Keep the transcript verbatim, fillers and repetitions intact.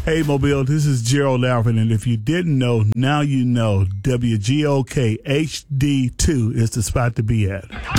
Hey, Mobile, this is Gerald Alvin, and if you didn't know, now you know W G O K H D two is the spot to be at.